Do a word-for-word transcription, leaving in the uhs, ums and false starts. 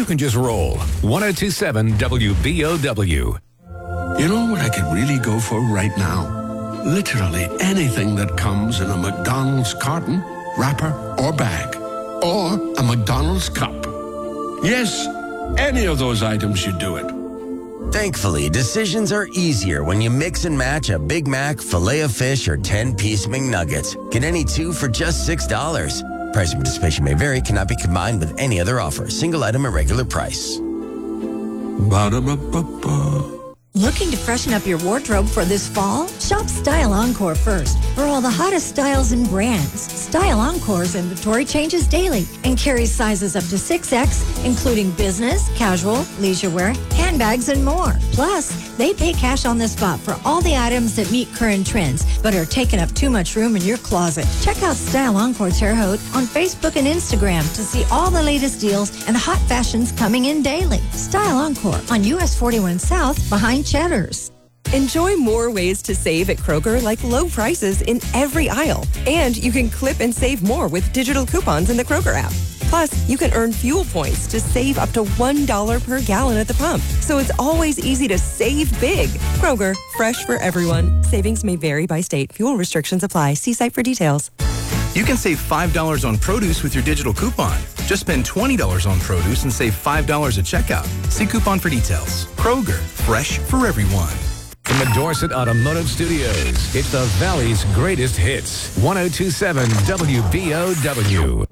you can just roll. one oh two point seven W B O W. You know what I could really go for right now? Literally anything that comes in a McDonald's carton, wrapper, or bag. Or a McDonald's cup. Yes, any of those items should do it. Thankfully, decisions are easier when you mix and match a Big Mac, Filet-O-Fish, or ten-piece McNuggets. Get any two for just six dollars. Price and participation may vary, cannot be combined with any other offer. Single item at regular price. Ba-da-ba-ba-ba. Looking to freshen up your wardrobe for this fall? Shop Style Encore first for all the hottest styles and brands. Style Encore's inventory changes daily and carries sizes up to six X, including business, casual, leisure wear, handbags, and more. Plus, they pay cash on the spot for all the items that meet current trends but are taking up too much room in your closet. Check out Style Encore Terre Haute on Facebook and Instagram to see all the latest deals and hot fashions coming in daily. Style Encore on U S forty-one South behind Cheddar's. Enjoy more ways to save at Kroger, like low prices in every aisle. And you can clip and save more with digital coupons in the Kroger app. Plus, you can earn fuel points to save up to one dollar per gallon at the pump. So it's always easy to save big. Kroger, fresh for everyone. Savings may vary by state. Fuel restrictions apply. See site for details. You can save five dollars on produce with your digital coupon. Just spend twenty dollars on produce and save five dollars at checkout. See coupon for details. Kroger, fresh for everyone. From the Dorset Automotive Studios, it's the Valley's greatest hits. one oh two point seven W B O W.